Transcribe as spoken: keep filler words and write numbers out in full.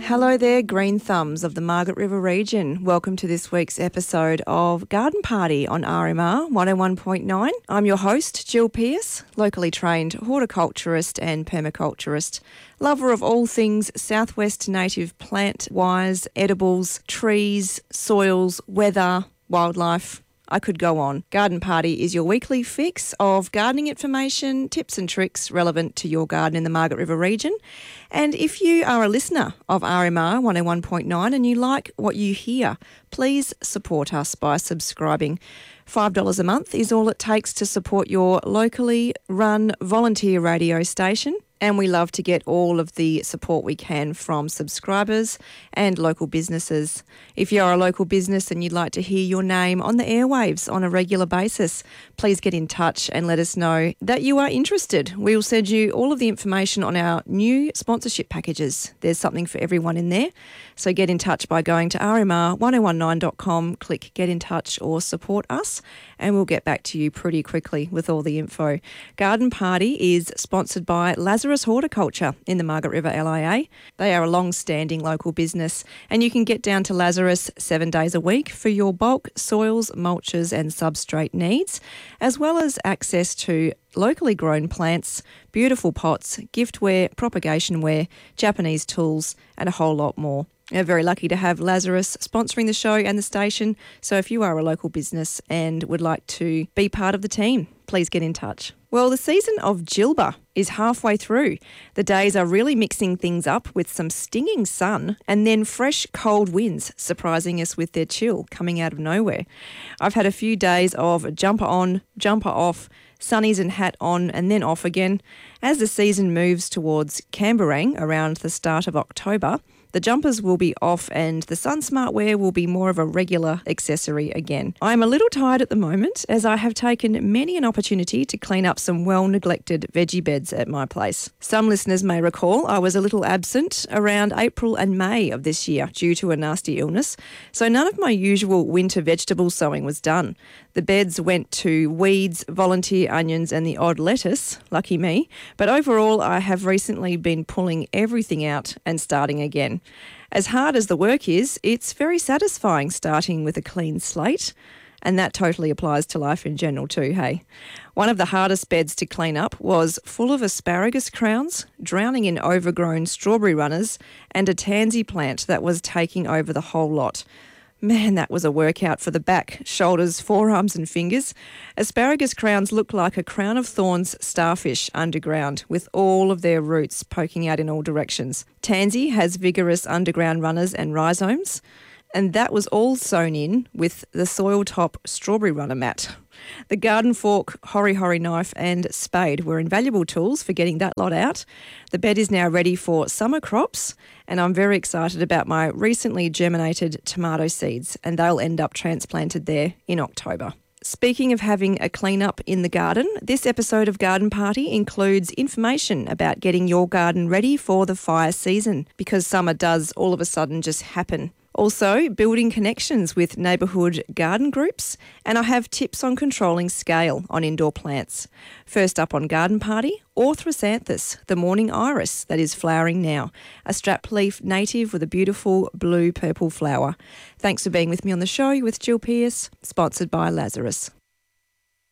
Hello there, green thumbs of the Margaret River region. Welcome to this week's episode of Garden Party on R M R one oh one point nine. I'm your host, Jill Pearce, locally trained horticulturist and permaculturist, lover of all things southwest native plant-wise, edibles, trees, soils, weather, wildlife. I could go on. Garden Party is your weekly fix of gardening information, tips and tricks relevant to your garden in the Margaret River region. And if you are a listener of R M R one oh one point nine and you like what you hear, please support us by subscribing. five dollars a month is all it takes to support your locally run volunteer radio station. And we love to get all of the support we can from subscribers and local businesses. If you're a local business and you'd like to hear your name on the airwaves on a regular basis, please get in touch and let us know that you are interested. We will send you all of the information on our new sponsorship packages. There's something for everyone in there. So get in touch by going to r m r one oh one nine dot com, click get in touch or support us, and we'll get back to you pretty quickly with all the info. Garden Party is sponsored by Lazarus Horticulture in the Margaret River L I A. They are a long-standing local business, and you can get down to Lazarus seven days a week for your bulk soils, mulches and substrate needs, as well as access to locally grown plants, beautiful pots, giftware, propagation ware, Japanese tools and a whole lot more. We're very lucky to have Lazarus sponsoring the show and the station, so if you are a local business and would like to be part of the team, please get in touch. Well, the season of Gilba is halfway through. The days are really mixing things up with some stinging sun and then fresh cold winds surprising us with their chill coming out of nowhere. I've had a few days of jumper on, jumper off, sunnies and hat on and then off again. As the season moves towards Camberang around the start of October, the jumpers will be off and the sun smart wear will be more of a regular accessory again. I'm a little tired at the moment as I have taken many an opportunity to clean up some well-neglected veggie beds at my place. Some listeners may recall I was a little absent around April and May of this year due to a nasty illness, so none of my usual winter vegetable sowing was done. The beds went to weeds, volunteer onions and the odd lettuce, lucky me, but overall I have recently been pulling everything out and starting again. As hard as the work is, it's very satisfying starting with a clean slate, and that totally applies to life in general too, hey? One of the hardest beds to clean up was full of asparagus crowns, drowning in overgrown strawberry runners, and a tansy plant that was taking over the whole lot. Man, that was a workout for the back, shoulders, forearms and fingers. Asparagus crowns look like a crown of thorns starfish underground with all of their roots poking out in all directions. Tansy has vigorous underground runners and rhizomes, and that was all sewn in with the soil top strawberry runner mat. The garden fork, hori hori knife and spade were invaluable tools for getting that lot out. The bed is now ready for summer crops, and I'm very excited about my recently germinated tomato seeds, and they'll end up transplanted there in October. Speaking of having a clean up in the garden, this episode of Garden Party includes information about getting your garden ready for the fire season, because summer does all of a sudden just happen. Also, building connections with neighbourhood garden groups, and I have tips on controlling scale on indoor plants. First up on Garden Party, Orthrosanthus, the morning iris that is flowering now, a strap leaf native with a beautiful blue-purple flower. Thanks for being with me on the show with Jill Pearce, sponsored by Lazarus.